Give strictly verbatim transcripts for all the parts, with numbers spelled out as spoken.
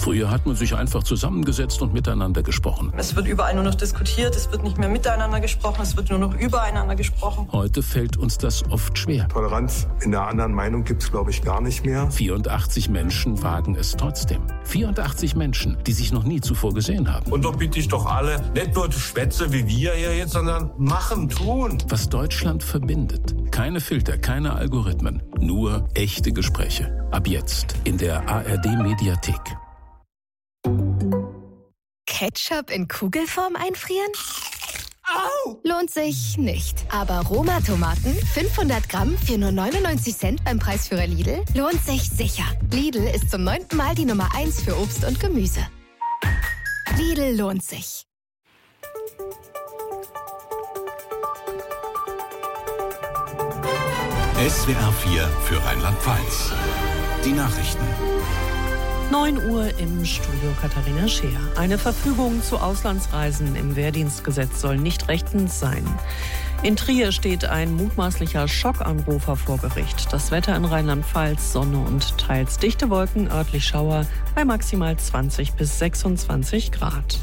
Früher hat man sich einfach zusammengesetzt und miteinander gesprochen. Es wird überall nur noch diskutiert, es wird nicht mehr miteinander gesprochen, es wird nur noch übereinander gesprochen. Heute fällt uns das oft schwer. Toleranz in der anderen Meinung gibt es, glaube ich, gar nicht mehr. vierundachtzig Menschen wagen es trotzdem. vierundachtzig Menschen, die sich noch nie zuvor gesehen haben. Und doch bitte ich doch alle, nicht nur Schwätze wie wir hier jetzt, sondern machen, tun. Was Deutschland verbindet. Keine Filter, keine Algorithmen, nur echte Gespräche. Ab jetzt in der A R D-Mediathek. Ketchup in Kugelform einfrieren? Au! Lohnt sich nicht. Aber Roma-Tomaten, fünfhundert Gramm für nur neunundneunzig Cent beim Preisführer Lidl, lohnt sich sicher. Lidl ist zum neunten Mal die Nummer eins für Obst und Gemüse. Lidl lohnt sich. S W R vier für Rheinland-Pfalz. Die Nachrichten. neun Uhr im Studio Katharina Scheer. Eine Verfügung zu Auslandsreisen im Wehrdienstgesetz soll nicht rechtens sein. In Trier steht ein mutmaßlicher Schockanrufer vor Gericht. Das Wetter in Rheinland-Pfalz, Sonne und teils dichte Wolken, örtlich Schauer bei maximal zwanzig bis sechsundzwanzig Grad.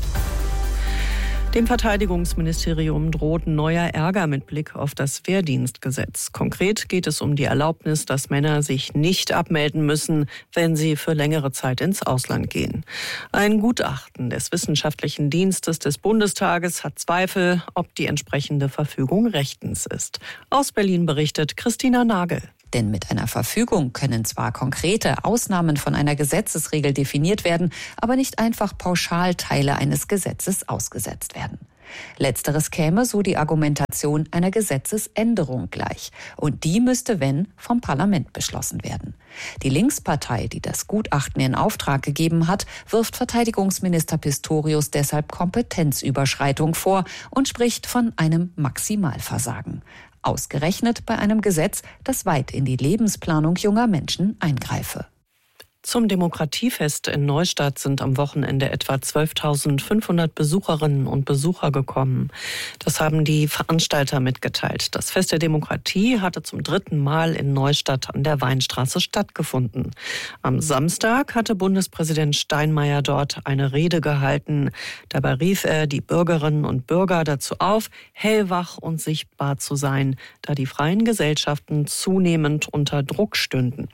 Dem Verteidigungsministerium droht neuer Ärger mit Blick auf das Wehrdienstgesetz. Konkret geht es um die Erlaubnis, dass Männer sich nicht abmelden müssen, wenn sie für längere Zeit ins Ausland gehen. Ein Gutachten des Wissenschaftlichen Dienstes des Bundestages hat Zweifel, ob die entsprechende Verfügung rechtens ist. Aus Berlin berichtet Christina Nagel. Denn mit einer Verfügung können zwar konkrete Ausnahmen von einer Gesetzesregel definiert werden, aber nicht einfach pauschal Teile eines Gesetzes ausgesetzt werden. Letzteres käme, so die Argumentation, einer Gesetzesänderung gleich. Und die müsste, wenn, vom Parlament beschlossen werden. Die Linkspartei, die das Gutachten in Auftrag gegeben hat, wirft Verteidigungsminister Pistorius deshalb Kompetenzüberschreitung vor und spricht von einem Maximalversagen. Ausgerechnet bei einem Gesetz, das weit in die Lebensplanung junger Menschen eingreife. Zum Demokratiefest in Neustadt sind am Wochenende etwa zwölftausendfünfhundert Besucherinnen und Besucher gekommen. Das haben die Veranstalter mitgeteilt. Das Fest der Demokratie hatte zum dritten Mal in Neustadt an der Weinstraße stattgefunden. Am Samstag hatte Bundespräsident Steinmeier dort eine Rede gehalten. Dabei rief er die Bürgerinnen und Bürger dazu auf, hellwach und sichtbar zu sein, da die freien Gesellschaften zunehmend unter Druck stünden.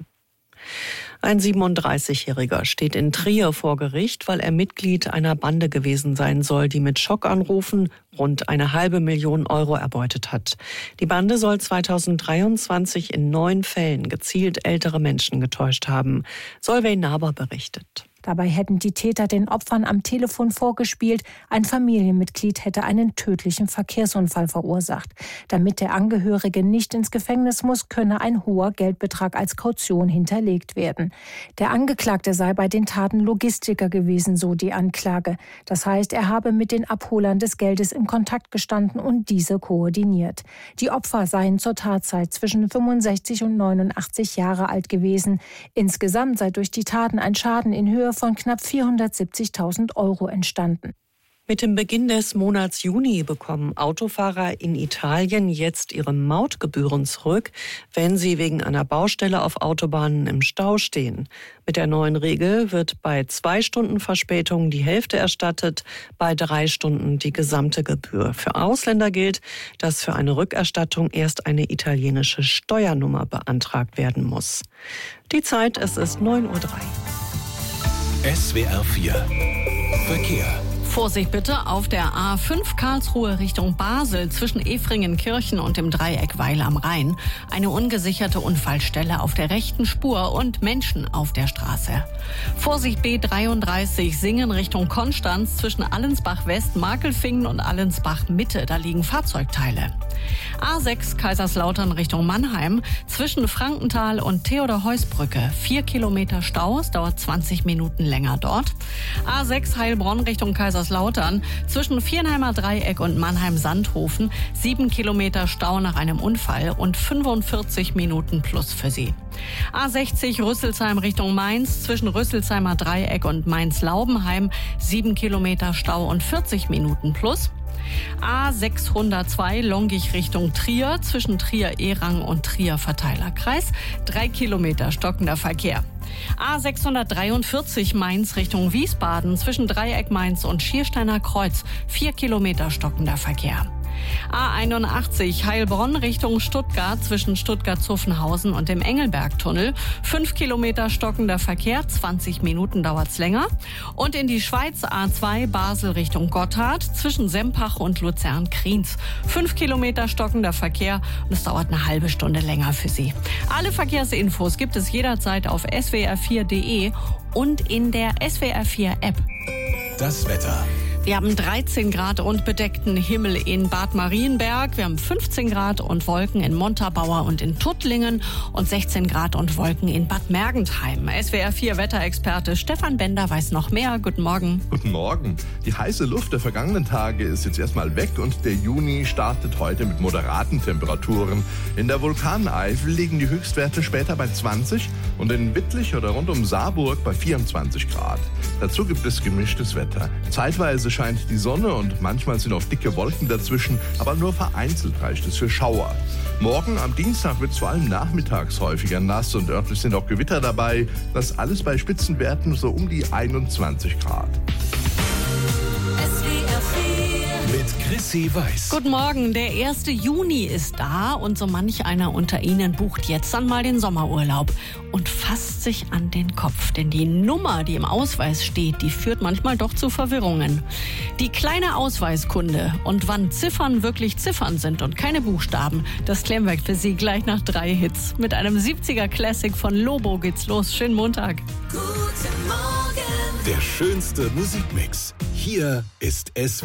Ein siebenunddreißigjähriger steht in Trier vor Gericht, weil er Mitglied einer Bande gewesen sein soll, die mit Schockanrufen rund eine halbe Million Euro erbeutet hat. Die Bande soll zweitausenddreiundzwanzig in neun Fällen gezielt ältere Menschen getäuscht haben. Solveig Naber berichtet. Dabei hätten die Täter den Opfern am Telefon vorgespielt, ein Familienmitglied hätte einen tödlichen Verkehrsunfall verursacht. Damit der Angehörige nicht ins Gefängnis muss, könne ein hoher Geldbetrag als Kaution hinterlegt werden. Der Angeklagte sei bei den Taten Logistiker gewesen, so die Anklage. Das heißt, er habe mit den Abholern des Geldes in Kontakt gestanden und diese koordiniert. Die Opfer seien zur Tatzeit zwischen fünfundsechzig und neunundachtzig Jahre alt gewesen. Insgesamt sei durch die Taten ein Schaden in Höhe von knapp vierhundertsiebzigtausend Euro entstanden. Mit dem Beginn des Monats Juni bekommen Autofahrer in Italien jetzt ihre Mautgebühren zurück, wenn sie wegen einer Baustelle auf Autobahnen im Stau stehen. Mit der neuen Regel wird bei zwei Stunden Verspätung die Hälfte erstattet, bei drei Stunden die gesamte Gebühr. Für Ausländer gilt, dass für eine Rückerstattung erst eine italienische Steuernummer beantragt werden muss. Die Zeit, es ist neun Uhr drei. S W R vier Verkehr. Vorsicht bitte auf der A fünf Karlsruhe Richtung Basel zwischen Efringenkirchen und dem Dreieck Weil am Rhein. Eine ungesicherte Unfallstelle auf der rechten Spur und Menschen auf der Straße. Vorsicht B dreiunddreißig Singen Richtung Konstanz zwischen Allensbach West, Markelfingen und Allensbach Mitte. Da liegen Fahrzeugteile. A sechs Kaiserslautern Richtung Mannheim zwischen Frankenthal und Theodor-Heuss-Brücke. Vier Kilometer Stau, es dauert zwanzig Minuten länger dort. A sechs Heilbronn Richtung Kaiserslautern zwischen Viernheimer Dreieck und Mannheim-Sandhofen. Sieben Kilometer Stau nach einem Unfall und fünfundvierzig Minuten plus für Sie. A sechzig Rüsselsheim Richtung Mainz zwischen Rüsselsheimer Dreieck und Mainz-Laubenheim. Sieben Kilometer Stau und vierzig Minuten plus. A sechshundertzwei Longich Richtung Trier, zwischen Trier-Erang und Trier-Verteilerkreis, drei Kilometer stockender Verkehr. A sechshundertdreiundvierzig Mainz Richtung Wiesbaden, zwischen Dreieck Mainz und Schiersteiner Kreuz, vier Kilometer stockender Verkehr. A einundachtzig Heilbronn Richtung Stuttgart, zwischen Stuttgart-Zuffenhausen und dem Engelbergtunnel, fünf Kilometer stockender Verkehr, zwanzig Minuten dauert's länger. Und in die Schweiz A zwei Basel Richtung Gotthard, zwischen Sempach und Luzern-Kriens, fünf Kilometer stockender Verkehr und es dauert eine halbe Stunde länger für Sie. Alle Verkehrsinfos gibt es jederzeit auf s w r vier punkt d e und in der S W R vier App. Das Wetter. Wir haben dreizehn Grad und bedeckten Himmel in Bad Marienberg. Wir haben fünfzehn Grad und Wolken in Montabaur und in Tuttlingen und sechzehn Grad und Wolken in Bad Mergentheim. S W R vier Wetterexperte Stefan Bender weiß noch mehr. Guten Morgen. Guten Morgen. Die heiße Luft der vergangenen Tage ist jetzt erstmal weg und der Juni startet heute mit moderaten Temperaturen. In der Vulkaneifel liegen die Höchstwerte später bei zwanzig und in Wittlich oder rund um Saarburg bei vierundzwanzig Grad. Dazu gibt es gemischtes Wetter. Zeitweise scheint die Sonne und manchmal sind auch dicke Wolken dazwischen, aber nur vereinzelt reicht es für Schauer. Morgen am Dienstag wird es vor allem nachmittags häufiger nass und örtlich sind auch Gewitter dabei. Das alles bei Spitzenwerten so um die einundzwanzig Grad. Mit Chrissy Weiß. Guten Morgen, der erste Juni ist da und so manch einer unter Ihnen bucht jetzt dann mal den Sommerurlaub und fasst sich an den Kopf, denn die Nummer, die im Ausweis steht, die führt manchmal doch zu Verwirrungen. Die kleine Ausweiskunde und wann Ziffern wirklich Ziffern sind und keine Buchstaben, das klären wir für Sie gleich nach drei Hits. Mit einem siebziger Classic von Lobo geht's los. Schönen Montag. Guten Morgen. Der schönste Musikmix. Hier ist S W R